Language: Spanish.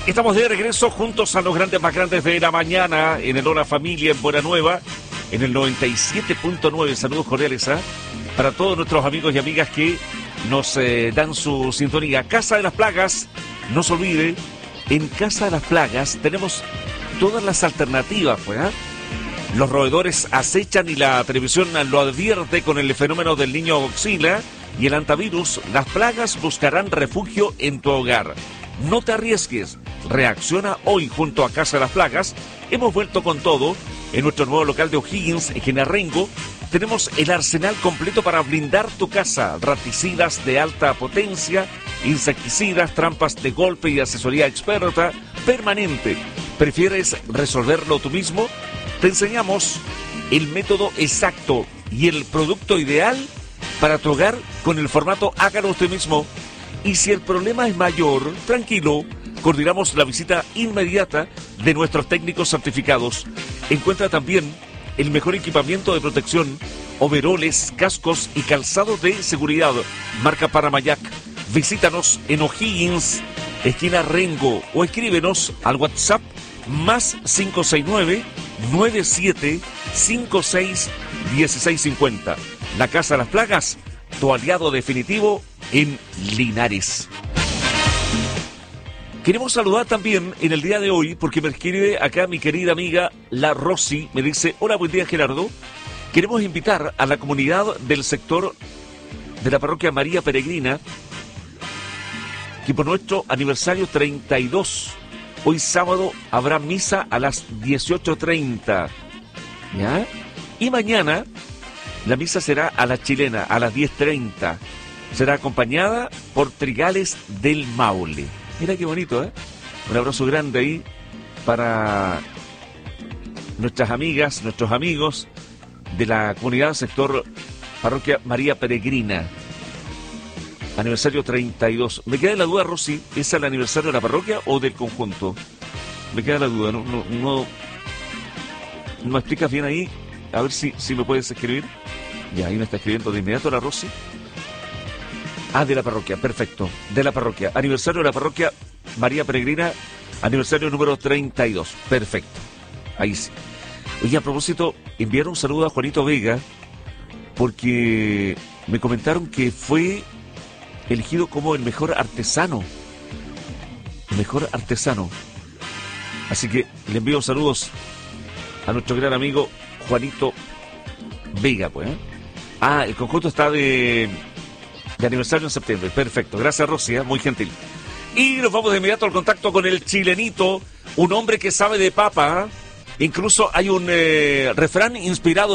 Estamos de regreso juntos a los grandes más grandes de la mañana en el Hora Familia en Buena Nueva, en el 97.9. Saludos cordiales para todos nuestros amigos y amigas que nos dan su sintonía. Casa de las Plagas, no se olvide, en Casa de las Plagas tenemos todas las alternativas, pues, Los roedores acechan y la televisión lo advierte con el fenómeno del niño Godzilla y el antivirus. Las plagas buscarán refugio en tu hogar. No te arriesgues. Reacciona hoy junto a Casa de las Plagas. Hemos vuelto con todo. En nuestro nuevo local de O'Higgins, en Genarrengo, tenemos el arsenal completo para blindar tu casa. Raticidas de alta potencia, insecticidas, trampas de golpe y asesoría experta permanente. ¿Prefieres resolverlo tú mismo? Te enseñamos el método exacto y el producto ideal para tu hogar con el formato hágalo usted mismo. Y si el problema es mayor, tranquilo, coordinamos la visita inmediata de nuestros técnicos certificados. Encuentra también el mejor equipamiento de protección, overoles, cascos y calzados de seguridad, marca Paramayac. Visítanos en O'Higgins, esquina Rengo, o escríbenos al WhatsApp más 569-9756-1650. La Casa de las Plagas, tu aliado definitivo en Linares. Queremos saludar también en el día de hoy, porque me escribe acá mi querida amiga La Rosy, me dice: hola, buen día Gerardo, queremos invitar a la comunidad del sector de la parroquia María Peregrina, que por nuestro aniversario 32, hoy sábado habrá misa a las 18:30, ¿ya? Y mañana la misa será a la chilena, a las 10:30. Será acompañada por Trigales del Maule. Mira qué bonito, ¿eh? Un abrazo grande ahí para nuestras amigas, nuestros amigos de la comunidad sector Parroquia María Peregrina. Aniversario 32. Me queda la duda, Rosy, ¿es el aniversario de la parroquia o del conjunto? Me queda la duda, no me explicas bien ahí. A ver si me puedes escribir. Ya, ahí me está escribiendo de inmediato la Rosy. De la parroquia, perfecto. De la parroquia. Aniversario de la parroquia María Peregrina, aniversario número 32. Perfecto. Ahí sí. Oye, a propósito, enviaron un saludo a Juanito Vega, porque me comentaron que fue elegido como el mejor artesano. Mejor artesano. Así que le envío saludos a nuestro gran amigo Juanito Vega, pues. El conjunto está de aniversario en septiembre. Perfecto. Gracias, Rosy, muy gentil. Y nos vamos de inmediato al contacto con el chilenito, un hombre que sabe de papa. Incluso hay un refrán inspirado